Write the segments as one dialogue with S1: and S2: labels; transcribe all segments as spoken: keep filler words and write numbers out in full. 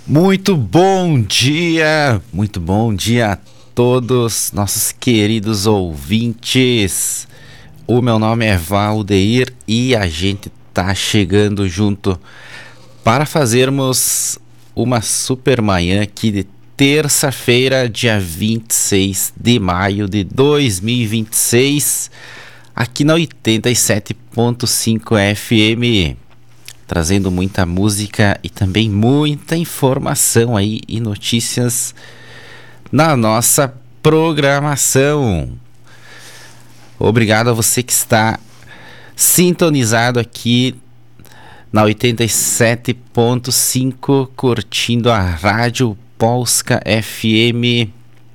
S1: Muito bom dia, muito bom dia a todos nossos queridos ouvintes. O meu nome é Valdeir e a gente tá chegando junto para fazermos uma super manhã aqui de terça-feira, dia vinte e seis de maio de dois mil e vinte e seis, aqui na oitenta e sete ponto cinco F M. Trazendo muita música e também muita informação aí e notícias na nossa programação. Obrigado a você que está sintonizado aqui na oitenta e sete ponto cinco, curtindo a Rádio Polska F M.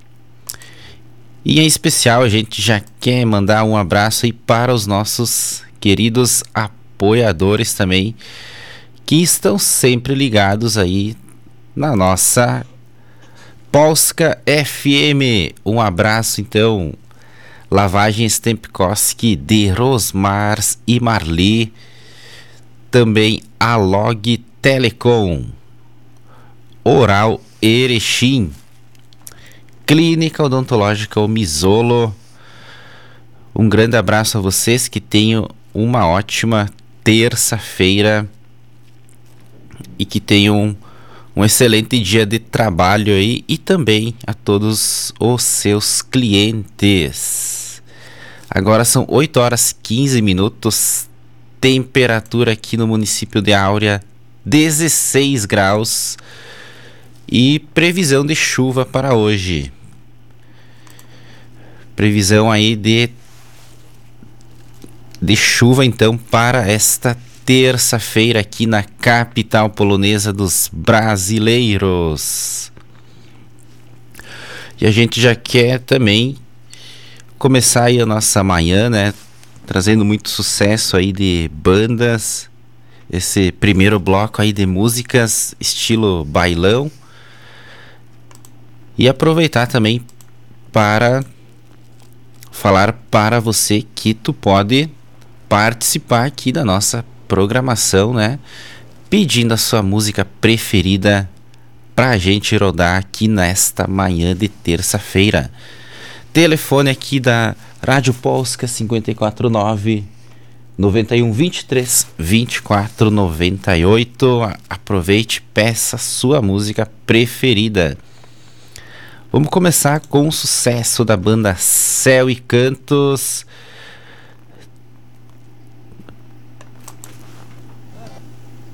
S1: E em especial a gente já quer mandar um abraço aí para os nossos queridos apoiadores. apoiadores também, que estão sempre ligados aí na nossa Polska F M. Um abraço então, Lavagens Tempkoski de Rosmars e Marli, também a Log Telecom, Oral Erechim, Clínica Odontológica O Misolo. Um grande abraço a vocês, que tenham uma ótima terça-feira e que tenham um, um excelente dia de trabalho aí, e também a todos os seus clientes. Agora são oito horas e quinze minutos, temperatura aqui no município de Áurea dezesseis graus e previsão de chuva para hoje. Previsão aí de de chuva então para esta terça-feira aqui na capital polonesa dos brasileiros. E a gente já quer também começar aí a nossa manhã, né, trazendo muito sucesso aí de bandas, esse primeiro bloco aí de músicas estilo bailão, e aproveitar também para falar para você que tu pode participar aqui da nossa programação, né? Pedindo a sua música preferida pra gente rodar aqui nesta manhã de terça-feira. Telefone aqui da Rádio Polska cinco quatro nove, nove um dois três, dois quatro nove oito. Aproveite, peça sua música preferida. Vamos começar com o sucesso da banda Céu e Cantos,